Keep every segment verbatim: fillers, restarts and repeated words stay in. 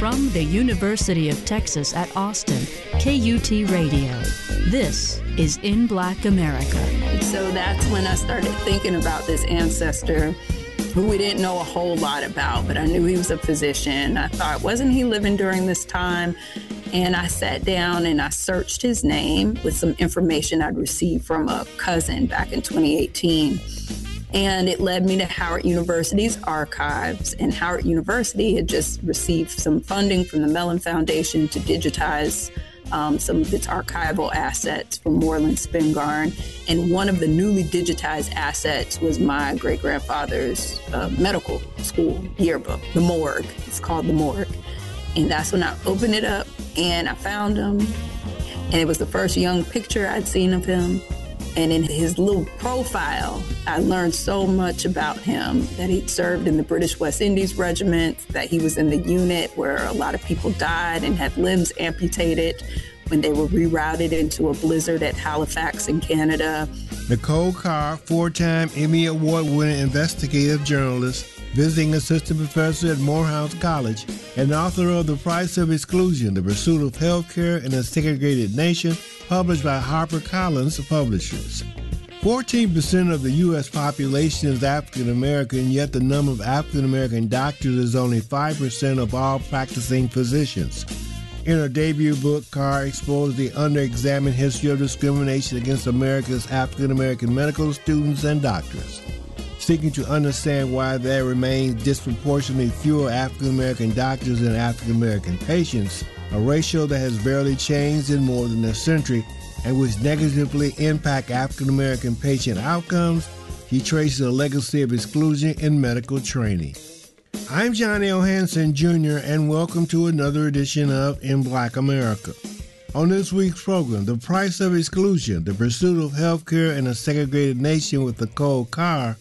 From the University of Texas at Austin, K U T Radio. This is In Black America. So that's when I started thinking about this ancestor who we didn't know a whole lot about, but I knew he was a physician. I thought, wasn't he living during this time? And I sat down and I searched his name with some information I'd received from a cousin back in twenty eighteen. And it led me to Howard University's archives. And Howard University had just received some funding from the Mellon Foundation to digitize um, some of its archival assets from Moreland Spingarn. And one of the newly digitized assets was my great-grandfather's uh, medical school yearbook, the morgue. It's called the morgue. And that's when I opened it up and I found him. And it was the first young picture I'd seen of him. And in his little profile, I learned so much about him, that he'd served in the British West Indies Regiment, that he was in the unit where a lot of people died and had limbs amputated when they were rerouted into a blizzard at Halifax in Canada. Nicole Carr, four-time Emmy Award-winning investigative journalist, visiting assistant professor at Morehouse College, and author of The Price of Exclusion, The Pursuit of Healthcare in a Segregated Nation, published by HarperCollins Publishers. fourteen percent of the U S population is African American, yet the number of African American doctors is only five percent of all practicing physicians. In her debut book, Carr explores the under-examined history of discrimination against America's African American medical students and doctors. Seeking to understand why there remains disproportionately fewer African American doctors than African American patients, a ratio that has barely changed in more than a century and which negatively impact African American patient outcomes, he traces a legacy of exclusion in medical training. I'm John L. Hanson, Junior, and welcome to another edition of In Black America. On this week's program, The Price of Exclusion, The Pursuit of Healthcare in a Segregated Nation with Nicole Carr,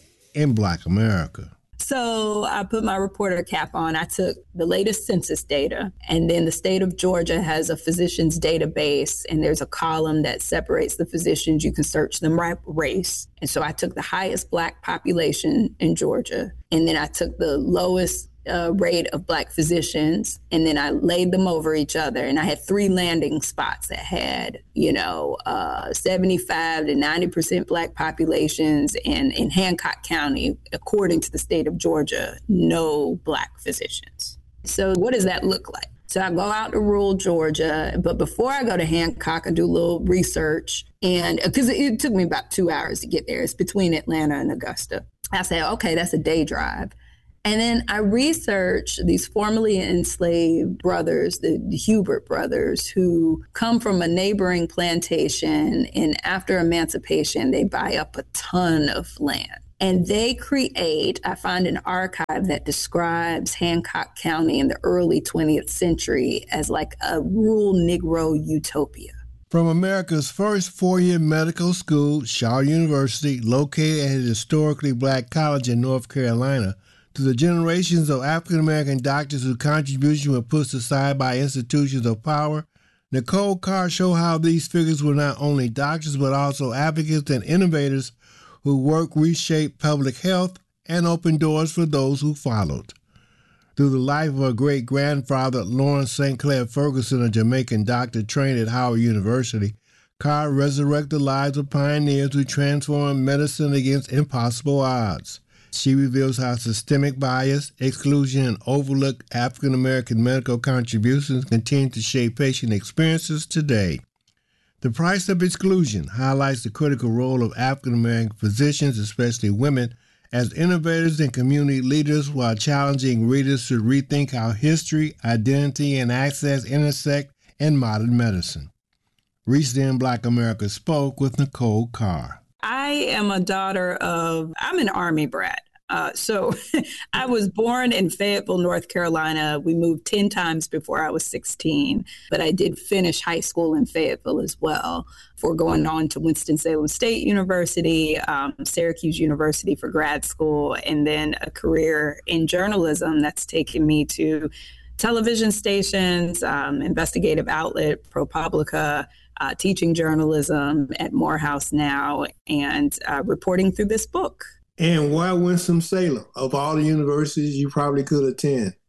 in Black America. So I put my reporter cap on. I took the latest census data, and then the state of Georgia has a physicians database, and there's a column that separates the physicians. You can search them by race. And so I took the highest Black population in Georgia, and then I took the lowest uh, rate of Black physicians, and then I laid them over each other. And I had three landing spots that had, you know, uh, seventy-five to ninety percent Black populations. And in Hancock County, according to the state of Georgia, no Black physicians. So what does that look like? So I go out to rural Georgia, but before I go to Hancock, I do a little research. And because it, it took me about two hours to get there. It's between Atlanta and Augusta. I said, okay, that's a day drive. And then I researched these formerly enslaved brothers, the, the Hubert brothers, who come from a neighboring plantation, and after emancipation, they buy up a ton of land. And they create, I find an archive that describes Hancock County in the early twentieth century as like a rural Negro utopia. From America's first four-year medical school, Shaw University, located at a historically Black college in North Carolina, to the generations of African-American doctors whose contribution were pushed aside by institutions of power, Nicole Carr showed how these figures were not only doctors but also advocates and innovators who worked, reshaped public health, and opened doors for those who followed. Through the life of her great-grandfather, Lawrence Saint Clair Ferguson, a Jamaican doctor trained at Howard University, Carr resurrected the lives of pioneers who transformed medicine against impossible odds. She reveals how systemic bias, exclusion, and overlooked African-American medical contributions continue to shape patient experiences today. The Price of Exclusion highlights the critical role of African-American physicians, especially women, as innovators and community leaders, while challenging readers to rethink how history, identity, and access intersect in modern medicine. Recently in Black America spoke with Nicole Carr. I am a daughter of, I'm an Army brat. Uh, so I was born in Fayetteville, North Carolina. We moved ten times before I was sixteen, but I did finish high school in Fayetteville as well, before going on to Winston-Salem State University, um, Syracuse University for grad school, and then a career in journalism that's taken me to television stations, um, investigative outlet, ProPublica, uh, teaching journalism at Morehouse now, and uh, reporting through this book. And why Winston-Salem? Of all the universities you probably could attend.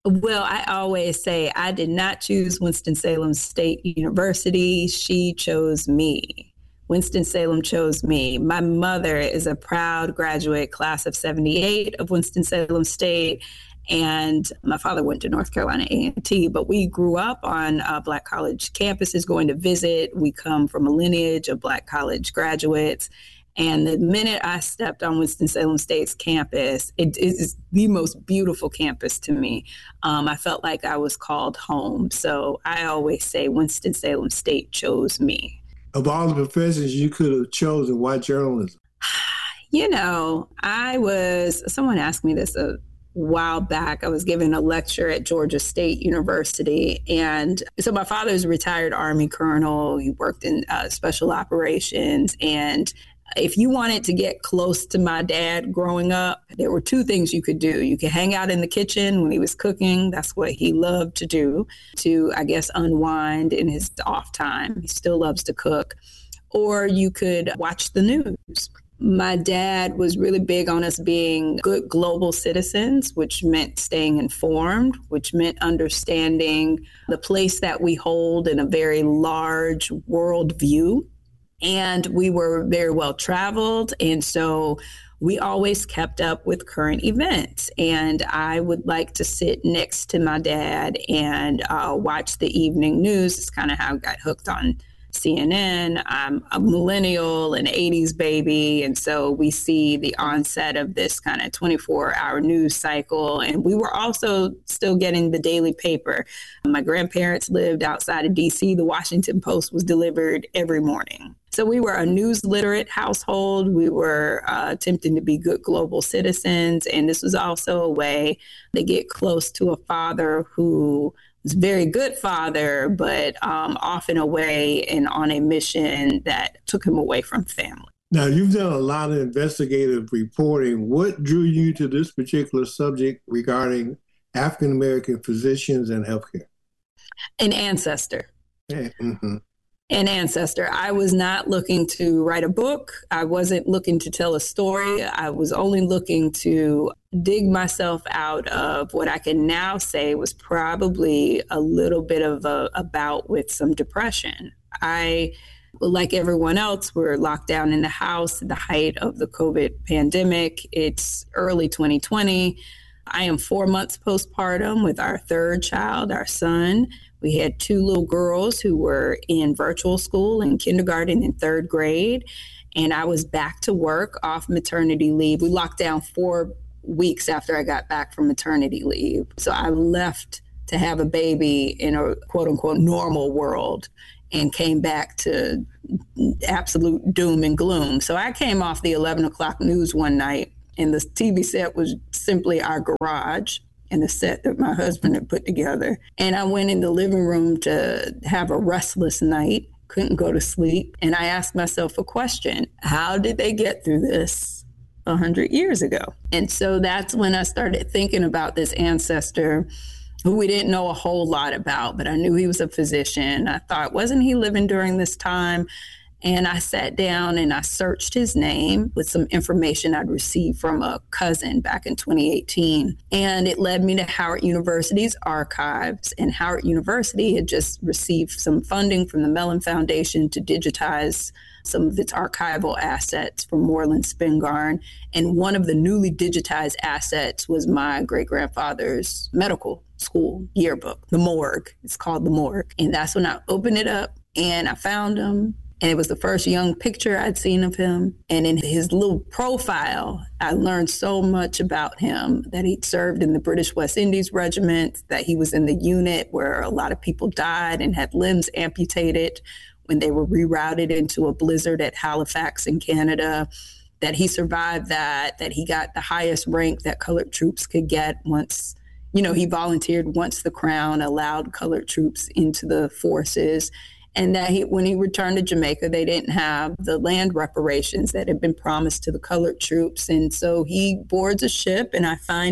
Well, I always say I did not choose Winston-Salem State University. She chose me. Winston-Salem chose me. My mother is a proud graduate, class of seventy-eight of Winston-Salem State. And my father went to North Carolina A and T, but we grew up on uh, Black college campuses going to visit. We come from a lineage of Black college graduates. And the minute I stepped on Winston-Salem State's campus, it is the most beautiful campus to me. Um, I felt like I was called home. So I always say Winston-Salem State chose me. Of all the professions you could have chosen, why journalism? You know, I was, someone asked me this a while back. I was giving a lecture at Georgia State University. And so my father is a retired Army colonel. He worked in uh, special operations. And if you wanted to get close to my dad growing up, there were two things you could do. You could hang out in the kitchen when he was cooking. That's what he loved to do, to, I guess, unwind in his off time. He still loves to cook. Or you could watch the news. My dad was really big on us being good global citizens, which meant staying informed, which meant understanding the place that we hold in a very large world view. And we were very well traveled. And so we always kept up with current events. And I would like to sit next to my dad and uh, watch the evening news. It's kind of how I got hooked on C N N. I'm a millennial, an eighties baby. And so we see the onset of this kind of twenty-four hour news cycle. And we were also still getting the daily paper. My grandparents lived outside of D C. The Washington Post was delivered every morning. So we were a news literate household. We were uh, attempting to be good global citizens. And this was also a way to get close to a father who was a very good father, but um, often away and on a mission that took him away from family. Now, you've done a lot of investigative reporting. What drew you to this particular subject regarding African-American physicians and healthcare? An ancestor. Yeah. Mm-hmm. An ancestor. I was not looking to write a book. I wasn't looking to tell a story. I was only looking to dig myself out of what I can now say was probably a little bit of a, a bout with some depression. I, like everyone else, were locked down in the house at the height of the COVID pandemic. It's early twenty twenty. I am four months postpartum with our third child, our son. We had two little girls who were in virtual school in kindergarten and third grade. And I was back to work off maternity leave. We locked down four weeks after I got back from maternity leave. So I left to have a baby in a quote unquote normal world and came back to absolute doom and gloom. So I came off the eleven o'clock news one night, and the T V set was simply our garage and the set that my husband had put together. And I went in the living room to have a restless night, couldn't go to sleep. And I asked myself a question: how did they get through this one hundred years ago? And so that's when I started thinking about this ancestor who we didn't know a whole lot about, but I knew he was a physician. I thought, wasn't he living during this time? And I sat down and I searched his name with some information I'd received from a cousin back in twenty eighteen. And it led me to Howard University's archives. And Howard University had just received some funding from the Mellon Foundation to digitize some of its archival assets from Moreland Spingarn. And one of the newly digitized assets was my great-grandfather's medical school yearbook, the morgue. It's called the morgue. And that's when I opened it up and I found him. And it was the first young picture I'd seen of him. And in his little profile, I learned so much about him, that he'd served in the British West Indies Regiment, that he was in the unit where a lot of people died and had limbs amputated when they were rerouted into a blizzard at Halifax in Canada, that he survived that, that he got the highest rank that colored troops could get once, you know, he volunteered once the Crown allowed colored troops into the forces. And that he, when he returned to Jamaica, they didn't have the land reparations that had been promised to the colored troops. And so he boards a ship, and I find his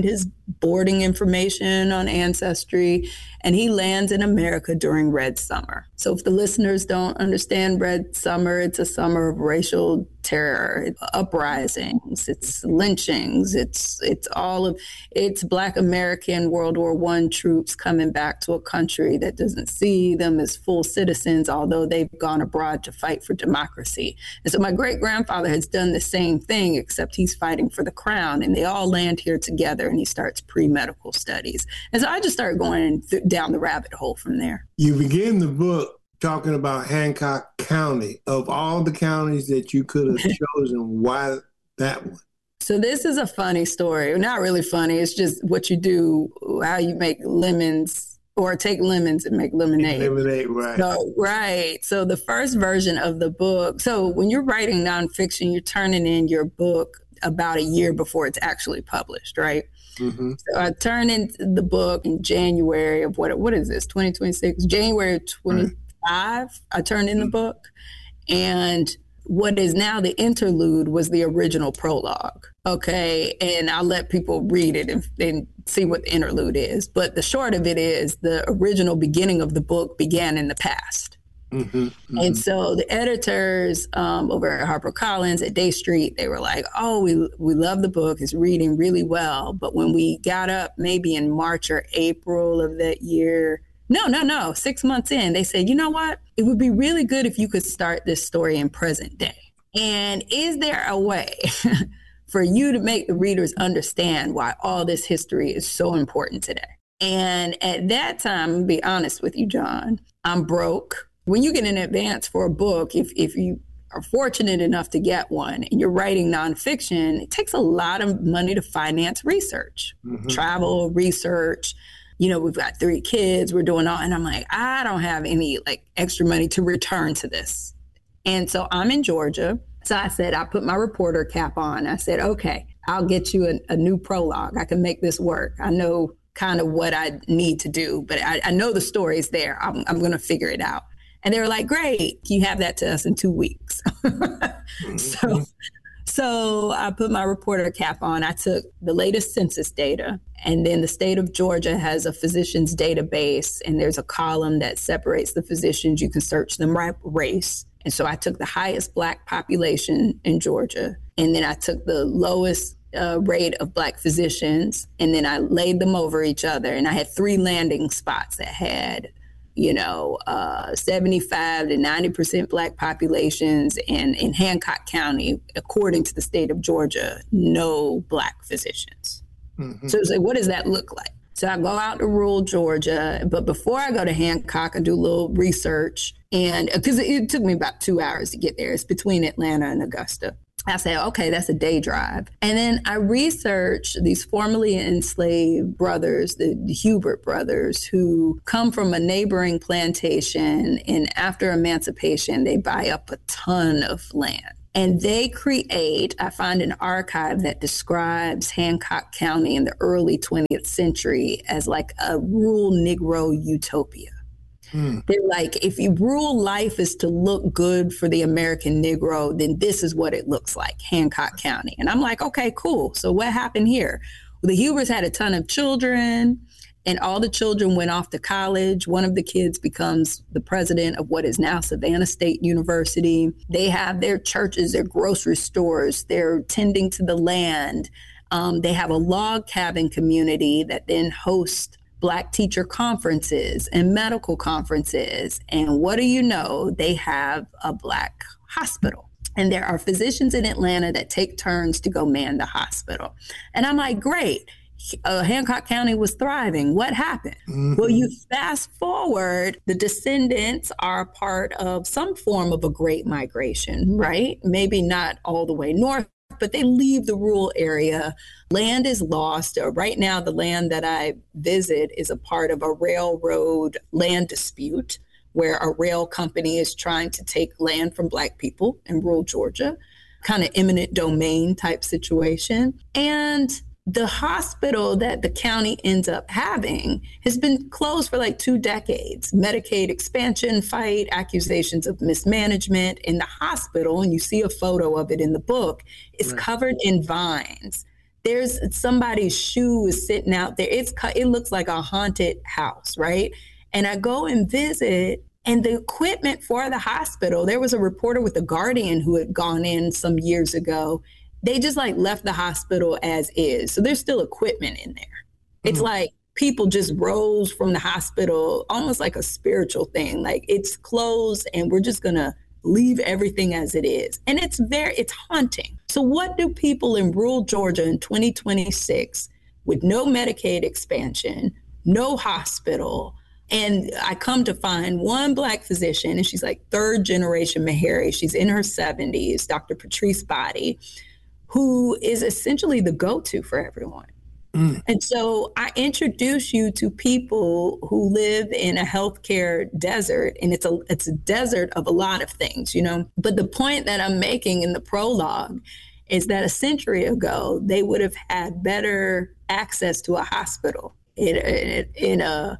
boarding information on Ancestry, and he lands in America during Red Summer. So if the listeners don't understand Red Summer, it's a summer of racial terror, uprisings, it's lynchings, it's it's all of it's Black American World War One troops coming back to a country that doesn't see them as full citizens, although they've gone abroad to fight for democracy. And so my great grandfather has done the same thing, except he's fighting for the crown, and they all land here together, and he starts pre-medical studies. And so I just started going th- down the rabbit hole from there. You begin the book talking about Hancock County. Of all the counties that you could have chosen, why that one? So this is a funny story. Not really funny. It's just what you do, how you make lemons, or take lemons and make lemonade. Lemonade, right. So, right. So the first version of the book, so when you're writing nonfiction, you're turning in your book about a year before it's actually published, right? Mm-hmm. So I turned in the book in January of what, what is this, twenty twenty-six? January twenty-fifth. Five, I turned in the book, and what is now the interlude was the original prologue. Okay, and I'll let people read it and, and see what the interlude is. But the short of it is the original beginning of the book began in the past. Mm-hmm, mm-hmm. And so the editors um, over at HarperCollins at Day Street, they were like, oh, we we love the book. It's reading really well. But when we got up maybe in March or April of that year, No, no, no. Six months in, they said, you know what? It would be really good if you could start this story in present day. And is there a way for you to make the readers understand why all this history is so important today? And at that time, I'll be honest with you, John, I'm broke. When you get an advance for a book, if, if you are fortunate enough to get one and you're writing nonfiction, it takes a lot of money to finance research, mm-hmm. travel, research. You know, we've got three kids, we're doing all, and I'm like, I don't have any like extra money to return to this. And so I'm in Georgia. So I said, I put my reporter cap on. I said, okay, I'll get you a, a new prologue. I can make this work. I know kind of what I need to do, but I, I know the story's there. I'm, I'm going to figure it out. And they were like, great, you have that to us in two weeks. mm-hmm. So So I put my reporter cap on. I took the latest census data, and then the state of Georgia has a physicians database, and there's a column that separates the physicians. You can search them by race. And so I took the highest Black population in Georgia, and then I took the lowest uh, rate of Black physicians, and then I laid them over each other. And I had three landing spots that had you know, uh, seventy-five to ninety percent Black populations, and in Hancock County, according to the state of Georgia, no Black physicians. Mm-hmm. So it's like, what does that look like? So I go out to rural Georgia, but before I go to Hancock, I do a little research, and because it, it took me about two hours to get there. It's between Atlanta and Augusta. I said, okay, that's a day drive. And then I researched these formerly enslaved brothers, the, the Hubert brothers, who come from a neighboring plantation, and after emancipation, they buy up a ton of land. And they create, I find an archive that describes Hancock County in the early twentieth century as like a rural Negro utopia. Mm. They're like, if you rural life is to look good for the American Negro, then this is what it looks like, Hancock County. And I'm like, okay, cool. So what happened here? Well, the Huberts had a ton of children, and all the children went off to college. One of the kids becomes the president of what is now Savannah State University. They have their churches, their grocery stores, they're tending to the land. Um, they have a log cabin community that then hosts Black teacher conferences and medical conferences. And what do you know? They have a Black hospital. And there are physicians in Atlanta that take turns to go man the hospital. And I'm like, great. Uh, Hancock County was thriving. What happened? Mm-hmm. Well, you fast forward, the descendants are part of some form of a great migration, right? Maybe not all the way north, but they leave the rural area. Land is lost. Uh, right now, the land that I visit is a part of a railroad land dispute where a rail company is trying to take land from Black people in rural Georgia, kind of eminent domain type situation. And the hospital that the county ends up having has been closed for like two decades. Medicaid expansion fight, accusations of mismanagement in the hospital, and you see a photo of it in the book, is right. covered in vines. there's somebody's shoe is sitting out there. It's it looks like a haunted house, right? And I go and visit, and the equipment for the hospital, there was a reporter with The Guardian who had gone in some years ago. They just like left the hospital as is. So there's still equipment in there. Mm-hmm. It's like people just rose from the hospital, almost like a spiritual thing. Like it's closed and we're just going to leave everything as it is. And it's very, it's haunting. So what do people in rural Georgia in twenty twenty-six with no Medicaid expansion, no hospital, and I come to find one Black physician, and she's like third generation Meharry. She's in her seventies, Doctor Patrice Body, who is essentially the go-to for everyone. Mm. And so I introduce you to people who live in a healthcare desert, and it's a it's a desert of a lot of things, you know. But the point that I'm making in the prologue is that a century ago, they would have had better access to a hospital in, in, in a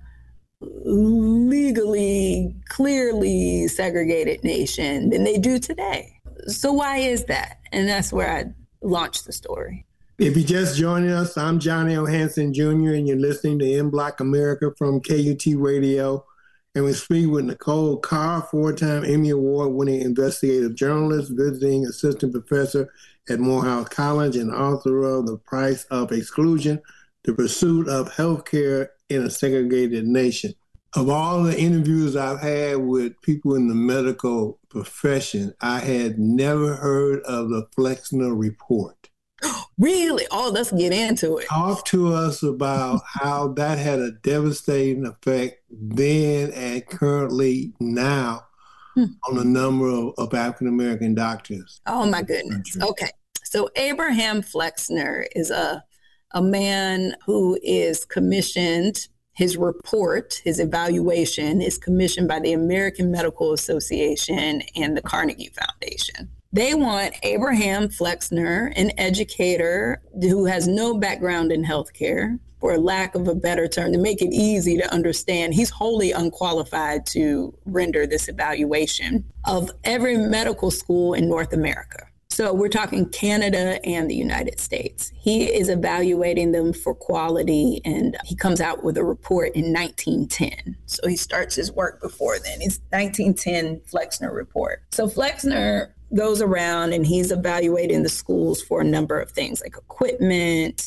legally, clearly segregated nation than they do today. So why is that? And that's where I launched the story. If you're just joining us, I'm Johnny O. Hanson Junior, and you're listening to In Black America from K U T Radio. And we speak with Nicole Carr, four-time Emmy Award-winning investigative journalist, visiting assistant professor at Morehouse College, and author of The Price of Exclusion, The Pursuit of Healthcare in a Segregated Nation. Of all the interviews I've had with people in the medical profession, I had never heard of the Flexner Report. Really? Oh, let's get into it. Talk to us about how that had a devastating effect then and currently now hmm. on the number of, of African-American doctors. Oh, my goodness. Okay. So Abraham Flexner is a, a man who is commissioned. His report, his evaluation is commissioned by the American Medical Association and the Carnegie Foundation. They want Abraham Flexner, an educator who has no background in healthcare, for lack of a better term, to make it easy to understand. He's wholly unqualified to render this evaluation of every medical school in North America. So we're talking Canada and the United States. He is evaluating them for quality, and he comes out with a report in nineteen ten. So he starts his work before then. It's nineteen ten Flexner report. So Flexner goes around and he's evaluating the schools for a number of things like equipment,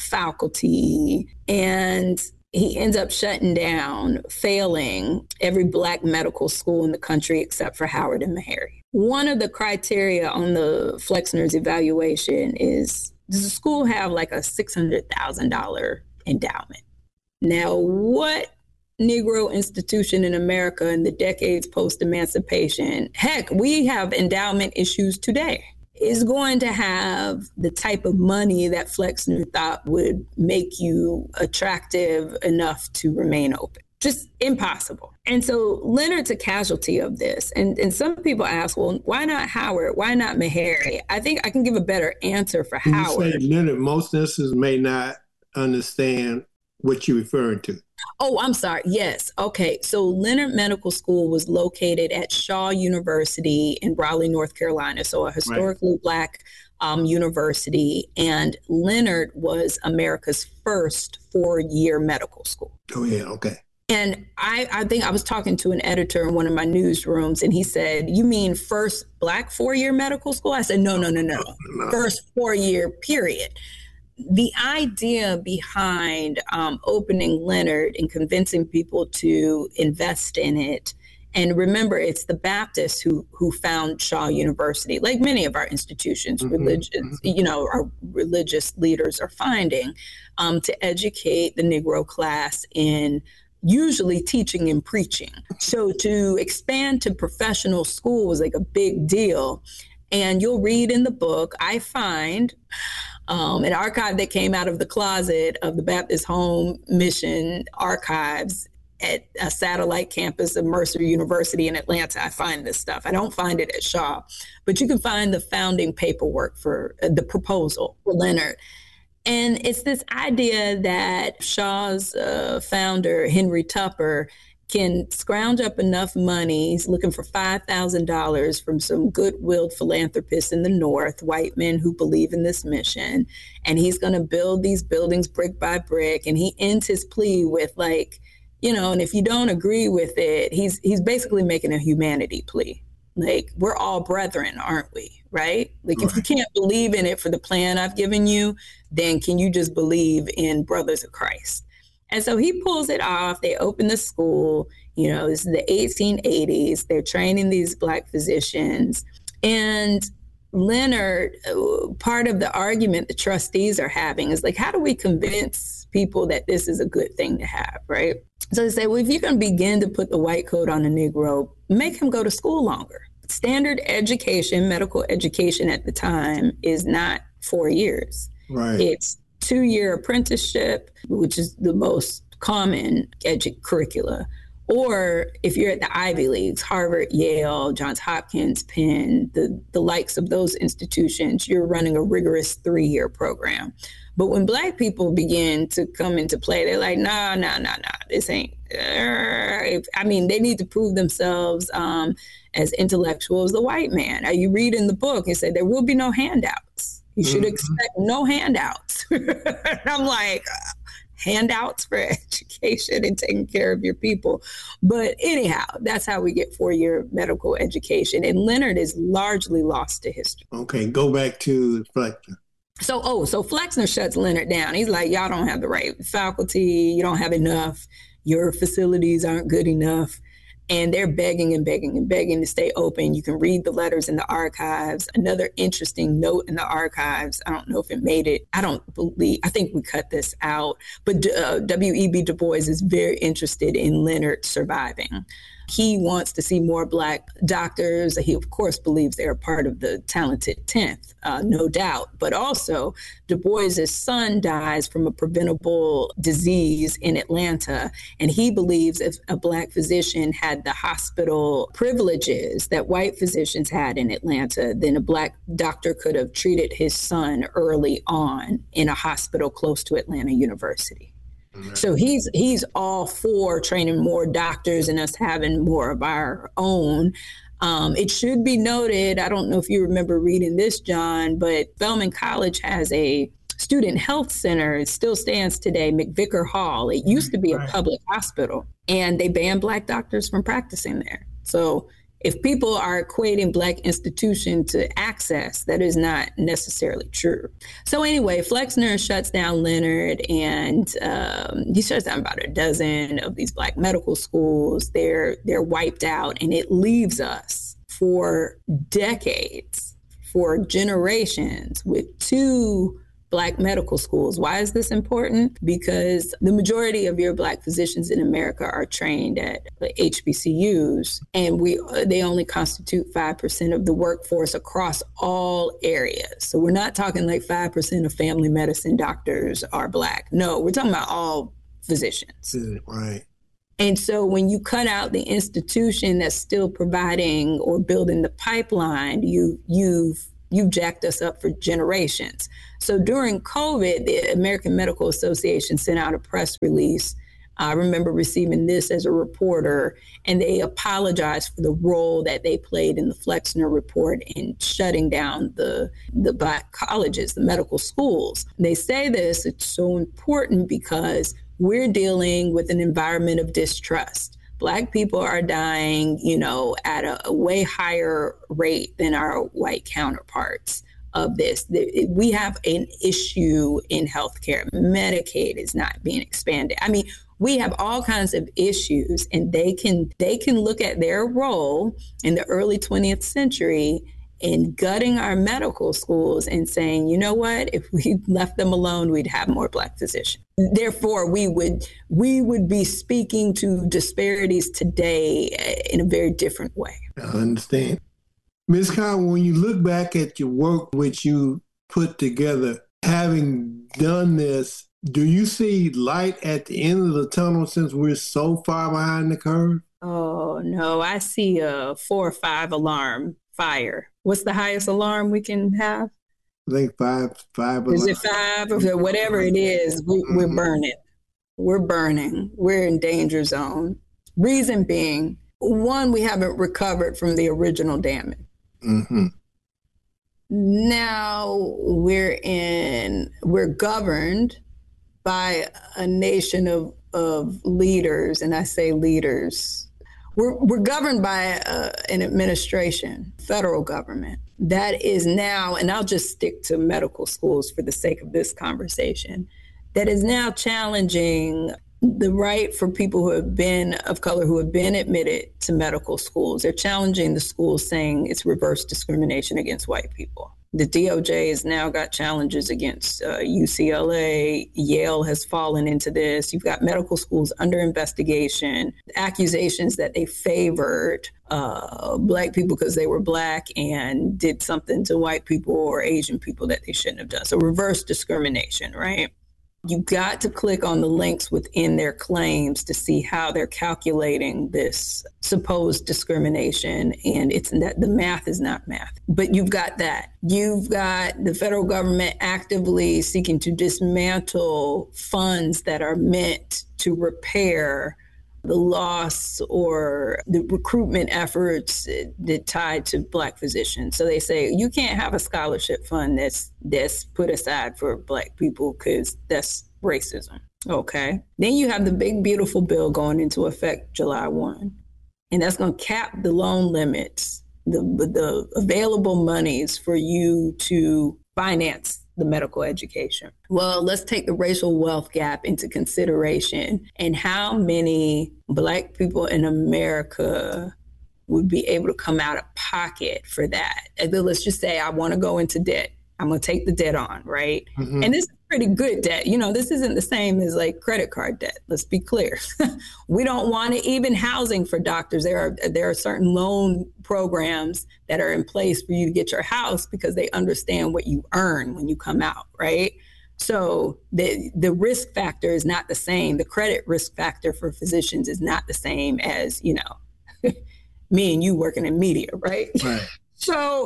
faculty, and he ends up shutting down, failing every Black medical school in the country except for Howard and Meharry. One of the criteria on the Flexner's evaluation is, does the school have like a six hundred thousand dollars endowment? Now, what Negro institution in America in the decades post-emancipation, heck, we have endowment issues today, is going to have the type of money that Flexner thought would make you attractive enough to remain open? Just impossible. And so Leonard's a casualty of this. And, and some people ask, well, why not Howard? Why not Meharry? I think I can give a better answer for when Howard. You say Leonard, most listeners may not understand what you're referring to. Oh, I'm sorry. Yes. Okay. So Leonard Medical School was located at Shaw University in Raleigh, North Carolina. So a historically right. Black um, university. And Leonard was America's first four-year medical school. Oh, yeah. Okay. And I, I think I was talking to an editor in one of my newsrooms, and he said, you mean first Black four-year medical school? I said, no, no, no, no. no. First four-year period. The idea behind um, opening Leonard and convincing people to invest in it, and remember, it's the Baptists who who found Shaw University, like many of our institutions, mm-hmm, religious, mm-hmm. you know, our religious leaders are finding, um, to educate the Negro class in usually teaching and preaching. So to expand to professional school was like a big deal. And you'll read in the book, I find um, an archive that came out of the closet of the Baptist Home Mission archives at a satellite campus of Mercer University in Atlanta. I find this stuff. I don't find it at Shaw, but you can find the founding paperwork for uh, the proposal for Leonard. And it's this idea that Shaw's uh, founder, Henry Tupper, can scrounge up enough money. He's looking for five thousand dollars from some good-willed philanthropists in the North, white men who believe in this mission. And he's going to build these buildings brick by brick. And he ends his plea with like, you know, and if you don't agree with it, he's he's basically making a humanity plea. Like, we're all brethren, aren't we? Right? Like, right. If you can't believe in it for the plan I've given you, then can you just believe in brothers of Christ? And so he pulls it off. They open the school. You know, this is the eighteen eighties. They're training these Black physicians. And Leonard, part of the argument the trustees are having is like, how do we convince people that this is a good thing to have, right? So they say, well, if you're going to begin to put the white coat on a Negro, make him go to school longer. Standard education, medical education at the time is not four years. Right. It's two-year apprenticeship, which is the most common edu- curricula. Or if you're at the Ivy Leagues, Harvard, Yale, Johns Hopkins, Penn, the, the likes of those institutions, you're running a rigorous three-year program. But when Black people begin to come into play, they're like, no, no, no, no, this ain't. Uh, I mean, they need to prove themselves um, as intellectual as the white man. You read in the book, it said there will be no handouts. You should mm-hmm. expect no handouts. And I'm like, handouts for education and taking care of your people. But anyhow, that's how we get four-year medical education. And Leonard is largely lost to history. Okay, go back to Flexner. So, oh, so Flexner shuts Leonard down. He's like, y'all don't have the right faculty. You don't have enough. Your facilities aren't good enough. And they're begging and begging and begging to stay open. You can read the letters in the archives. Another interesting note in the archives, I don't know if it made it. I don't believe, I think we cut this out. But uh, W E B Du Bois is very interested in Leonard surviving. He wants to see more Black doctors. He, of course, believes they're part of the talented tenth, uh, no doubt. But also, Du Bois's son dies from a preventable disease in Atlanta. And he believes if a Black physician had the hospital privileges that white physicians had in Atlanta, then a Black doctor could have treated his son early on in a hospital close to Atlanta University. So he's he's all for training more doctors and us having more of our own. Um, it should be noted, I don't know if you remember reading this, John, but Spelman College has a student health center. It still stands today, McVicker Hall. It used to be a public hospital, and they banned Black doctors from practicing there. So if people are equating Black institution to access, that is not necessarily true. So anyway, Flexner shuts down Leonard, and um, he shuts down about a dozen of these Black medical schools. They're they're wiped out, and it leaves us for decades, for generations, with two Black medical schools. Why is this important? Because the majority of your Black physicians in America are trained at H B C Us, and we they only constitute five percent of the workforce across all areas. So we're not talking like five percent of family medicine doctors are Black. No, we're talking about all physicians. Right. And so when you cut out the institution that's still providing or building the pipeline, you you've You've jacked us up for generations. So during COVID, the American Medical Association sent out a press release. I remember receiving this as a reporter, and they apologized for the role that they played in the Flexner report in shutting down the, the Black colleges, the medical schools. They say this, it's so important because we're dealing with an environment of distrust. Black people are dying, you know, at a, a way higher rate than our white counterparts of this. We have an issue in healthcare. Medicaid is not being expanded. I mean, we have all kinds of issues, and they can they can look at their role in the early twentieth century in gutting our medical schools and saying, you know what, if we left them alone, we'd have more Black physicians. Therefore, we would we would be speaking to disparities today in a very different way. I understand. Miz Kyle, when you look back at your work which you put together, having done this, do you see light at the end of the tunnel since we're so far behind the curve? Oh, no, I see a four or five alarm fire. What's the highest alarm we can have? I think five, five. Is it five or whatever it is? We, mm-hmm. We're burning. We're burning. We're in danger zone. Reason being, one, we haven't recovered from the original damage. Mm-hmm. Now we're in, we're governed by a nation of, of leaders, and I say leaders. We're, we're governed by uh, an administration, federal government, that is now, and I'll just stick to medical schools for the sake of this conversation, that is now challenging the right for people who have been of color, who have been admitted to medical schools. They're challenging the schools, saying it's reverse discrimination against white people. The D O J has now got challenges against uh, U C L A. Yale has fallen into this. You've got medical schools under investigation, accusations that they favored uh, Black people because they were Black and did something to white people or Asian people that they shouldn't have done. So reverse discrimination, right? You got to click on the links within their claims to see how they're calculating this supposed discrimination. And it's that the math is not math. But you've got that. You've got the federal government actively seeking to dismantle funds that are meant to repair the loss or the recruitment efforts that tied to Black physicians. So they say you can't have a scholarship fund that's that's put aside for Black people because that's racism. Okay. Then you have the big, beautiful bill going into effect July first, and that's going to cap the loan limits, the the available monies for you to finance the medical education. Well, let's take the racial wealth gap into consideration and how many Black people in America would be able to come out of pocket for that. And then let's just say I want to go into debt. I'm going to take the debt on, right? Mm-hmm. And this is pretty good debt. You know, this isn't the same as like credit card debt. Let's be clear. We don't want it. Even housing for doctors. There are there are certain loan programs that are in place for you to get your house because they understand what you earn when you come out, right? So the the risk factor is not the same. The credit risk factor for physicians is not the same as, you know, me and you working in media, right? Right. So,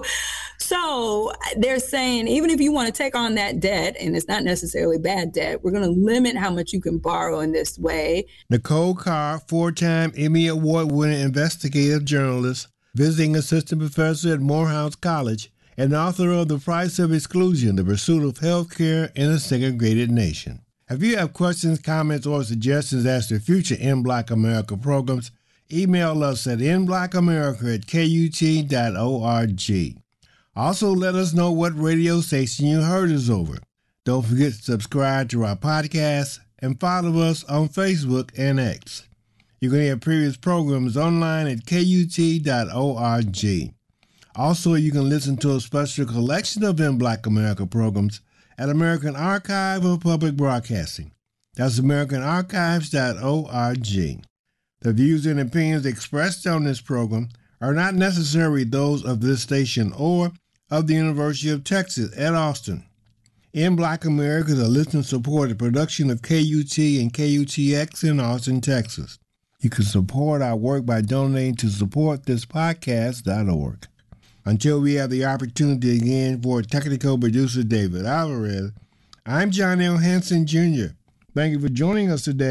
so they're saying, even if you want to take on that debt, and it's not necessarily bad debt, we're going to limit how much you can borrow in this way. Nicole Carr, four-time Emmy Award-winning investigative journalist, visiting assistant professor at Morehouse College, and author of The Price of Exclusion, The Pursuit of Healthcare in a Segregated Nation. If you have questions, comments, or suggestions as to future In Black America programs, email us at in black america at k u t dot org. Also, let us know what radio station you heard us over. Don't forget to subscribe to our podcast and follow us on Facebook and X. You can hear previous programs online at k u t dot org. Also, you can listen to a special collection of In Black America programs at American Archive of Public Broadcasting. That's american archives dot org. The views and opinions expressed on this program are not necessarily those of this station or of the University of Texas at Austin. In Black America is a listener-supported production of K U T and K U T X in Austin, Texas. You can support our work by donating to support this podcast dot org. Until we have the opportunity again for technical producer David Alvarez, I'm John L. Hanson, Junior Thank you for joining us today.